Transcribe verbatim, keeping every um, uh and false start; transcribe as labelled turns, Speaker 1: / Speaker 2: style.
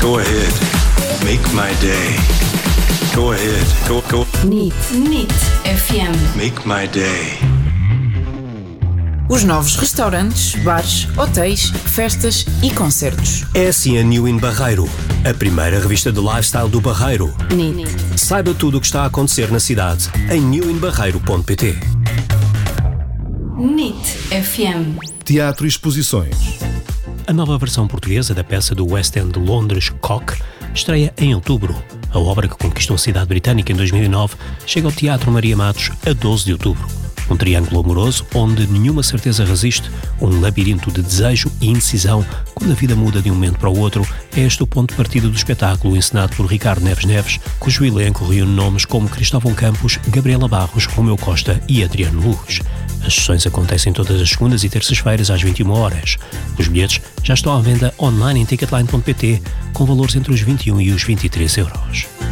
Speaker 1: Go ahead. Make my day. Go ahead. Go, go.
Speaker 2: N I T. N I T F M.
Speaker 1: Make my day.
Speaker 3: Os novos restaurantes, bares, hotéis, festas e concertos.
Speaker 4: É assim a New In Barreiro, a primeira revista de lifestyle do Barreiro.
Speaker 2: N I T.
Speaker 4: Saiba tudo o que está a acontecer na cidade em new in barreiro ponto pt.
Speaker 2: N I T F M.
Speaker 5: Teatro e exposições.
Speaker 4: A nova versão portuguesa da peça do West End de Londres, Cock, estreia em outubro. A obra que conquistou a cidade britânica em dois mil e nove chega ao Teatro Maria Matos a doze de outubro. Um triângulo amoroso onde nenhuma certeza resiste, um labirinto de desejo e indecisão quando a vida muda de um momento para o outro, é este o ponto de partida do espetáculo encenado por Ricardo Neves Neves, cujo elenco reúne nomes como Cristóvão Campos, Gabriela Barros, Romeu Costa e Adriano Luz. As sessões acontecem todas as segundas e terças-feiras às vinte e uma horas. Os bilhetes já estão à venda online em ticketline ponto pt com valores entre os vinte e um e os vinte e três euros.